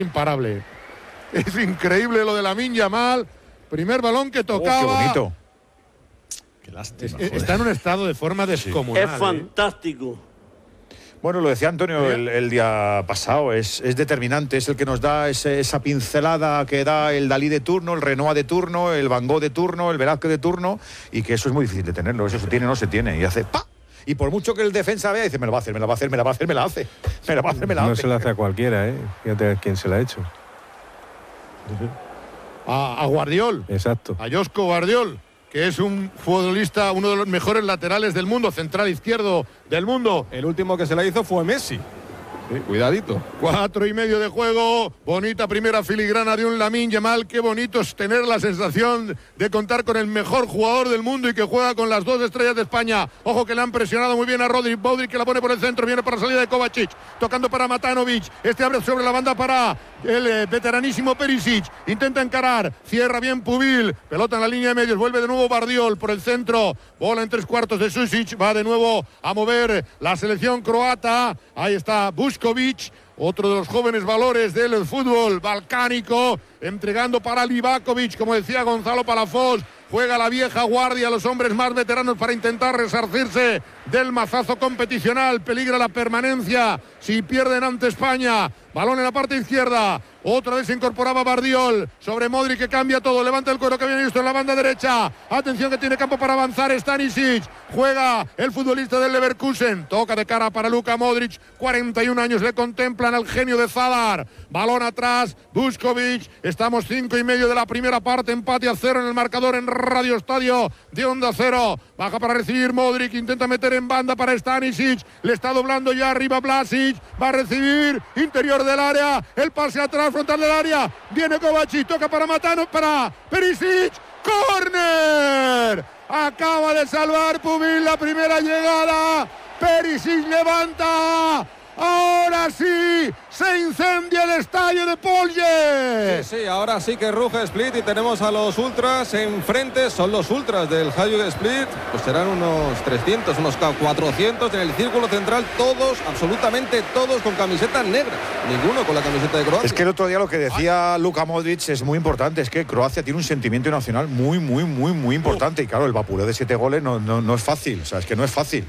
Imparable. Es increíble lo de Lamine Yamal. Primer balón que tocaba. Qué bonito. Qué lástima. Está en un estado de forma descomunal. Es fantástico. Bueno, lo decía Antonio el día pasado, es determinante, es el que nos da esa pincelada que da el Dalí de turno, el Renoir de turno, el Van Gogh de turno, el Velázquez de turno, y que eso es muy difícil de tenerlo, eso se tiene o no se tiene, y hace ¡pa! Y por mucho que el defensa vea, dice, me la va a hacer, me la va a hacer, me la va a hacer, me la hace. Me la va a hacer, me la hace. No se la hace a cualquiera, ¿eh? Fíjate quién se la ha hecho. A Guardiol. Exacto. A Josko Guardiol, que es un futbolista, uno de los mejores laterales del mundo, central izquierdo del mundo. El último que se la hizo fue Messi. Sí, cuidadito. 4:30 de juego, bonita primera filigrana de un Lamine Yamal. Qué bonito es tener la sensación de contar con el mejor jugador del mundo y que juega con las 2 estrellas de España. Ojo que le han presionado muy bien a Modric, que la pone por el centro, viene para la salida de Kovacic, tocando para Matanovic, este abre sobre la banda para el veteranísimo Perisic, intenta encarar, cierra bien Pubil, pelota en la línea de medios, vuelve de nuevo Bardiol por el centro, bola en 3/4 de Susic, va de nuevo a mover la selección croata, ahí está Vuskovic, otro de los jóvenes valores del fútbol balcánico, entregando para Livakovic, como decía Gonzalo Palafox. Juega la vieja guardia, los hombres más veteranos para intentar resarcirse del mazazo competicional. Peligra la permanencia si pierden ante España. Balón en la parte izquierda. Otra vez se incorporaba Bardiol sobre Modric, que cambia todo. Levanta el cuero que habían visto en la banda derecha. Atención que tiene campo para avanzar Stanisic. Juega el futbolista del Leverkusen. Toca de cara para Luka Modric. 41 años le contemplan al genio de Zadar. Balón atrás. Vuskovic. Estamos 5:30 de la primera parte. Empate a 0 en el marcador en Radio Estadio de Onda Cero. Baja para recibir Modric. Intenta meter en banda para Stanisic. Le está doblando ya arriba Vlasic. Va a recibir interior del área. El pase atrás. Frontal del área, viene Kovacic, toca para Matano, para Perisic, ¡córner! Acaba de salvar Pubil la primera llegada, Perisic levanta, ahora sí, se incendia el estadio de Polje. Sí, ahora sí que ruge Split y tenemos a los ultras enfrente, son los ultras del Hajduk Split, pues serán unos 300, unos 400 en el círculo central, todos, absolutamente todos con camisetas negras, ninguno con la camiseta de Croacia. Es que el otro día lo que decía Luka Modric es muy importante, es que Croacia tiene un sentimiento nacional muy importante, y claro, el vapuleo de 7 goles no es fácil, o sea, es que no es fácil.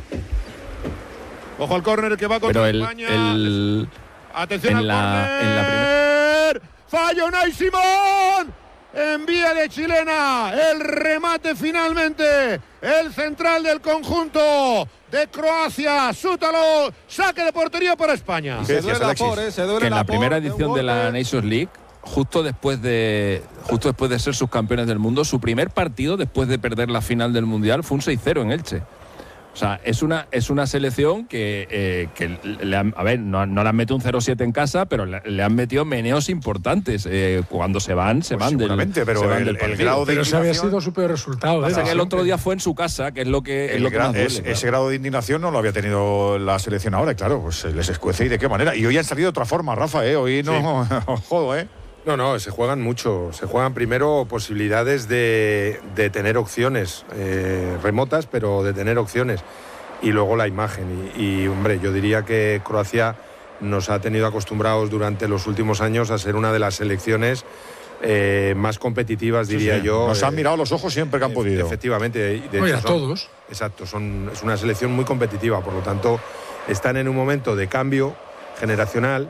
Ojo al córner que va contra España. Atención al córner. Fallo Unai Simón. Envía de chilena. El remate finalmente. El central del conjunto de Croacia. Sútalo. Saque de portería para España. Se duele la por, se duele que en la primera por, edición de la Nations League, justo después de ser subcampeones del mundo, su primer partido después de perder la final del Mundial fue un 6-0 en Elche. O sea, es una selección que le han, a ver, no le han metido un 0-7 en casa, pero le han metido meneos importantes. Cuando se van seguramente, pero el grado de pero ese había sido su peor resultado. El otro día fue en su casa, que es lo que más duele, claro. Ese grado de indignación no lo había tenido la selección ahora, y claro, pues les escuece y de qué manera. Y hoy han salido de otra forma, Rafa, hoy no jodo, No, se juegan mucho. Se juegan primero posibilidades de tener opciones remotas, pero de tener opciones. Y luego la imagen. Y, hombre, yo diría que Croacia nos ha tenido acostumbrados durante los últimos años a ser una de las selecciones más competitivas, diría yo. Nos han mirado los ojos siempre que han podido. Efectivamente. De hecho, a todos. Exacto, es una selección muy competitiva. Por lo tanto, están en un momento de cambio generacional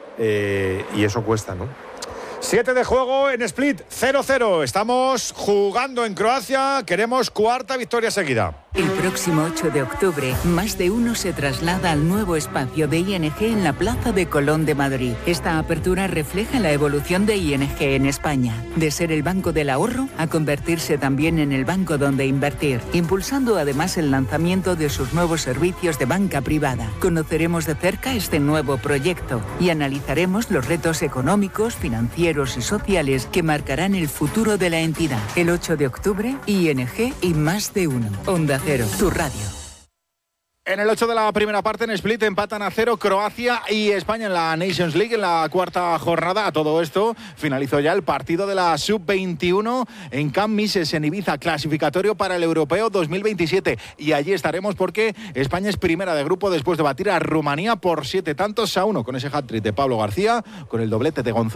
y eso cuesta, ¿no? 7 de juego en Split, 0-0. Estamos jugando en Croacia, queremos cuarta victoria seguida. El próximo 8 de octubre, más de uno se traslada al nuevo espacio de ING en la Plaza de Colón de Madrid. Esta apertura refleja la evolución de ING en España, de ser el banco del ahorro a convertirse también en el banco donde invertir, impulsando además el lanzamiento de sus nuevos servicios de banca privada. Conoceremos de cerca este nuevo proyecto y analizaremos los retos económicos, financieros y sociales que marcarán el futuro de la entidad. El 8 de octubre, ING y más de uno. Onda Cero, tu radio. En el 8 de la primera parte, en Split, empatan a 0 Croacia y España en la Nations League en la cuarta jornada. A todo esto finalizó ya el partido de la Sub-21 en Camp Mises, en Ibiza, clasificatorio para el Europeo 2027. Y allí estaremos porque España es primera de grupo después de batir a Rumanía por 7-1 con ese hat-trick de Pablo García, con el doblete de Gonzalo